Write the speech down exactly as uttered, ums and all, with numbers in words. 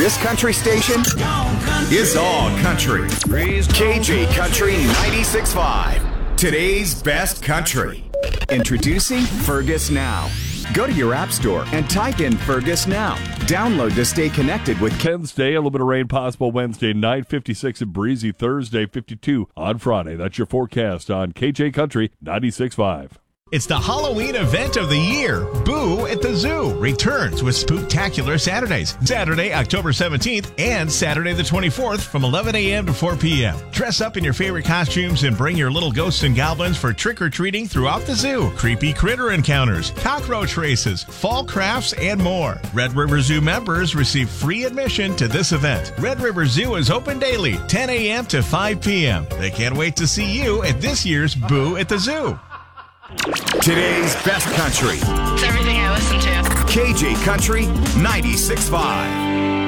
This country station is all country. K J Country ninety-six point five. Today's best country. Introducing Fergus Now. Go to your app store and type in Fergus Now. Download to stay connected with Ken's Day. A little bit of rain possible Wednesday night, fifty-six and breezy Thursday, fifty-two on Friday. That's your forecast on K J Country ninety-six point five. It's the Halloween event of the year. Boo at the Zoo returns with Spooktacular Saturdays. Saturday, October seventeenth and Saturday the twenty-fourth from eleven a.m. to four p.m. Dress up in your favorite costumes and bring your little ghosts and goblins for trick-or-treating throughout the zoo. Creepy critter encounters, cockroach races, fall crafts, and more. Red River Zoo members receive free admission to this event. Red River Zoo is open daily, ten a.m. to five p.m. They can't wait to see you at this year's Boo at the Zoo. Today's best country. It's everything I listen to. K J Country ninety-six point five.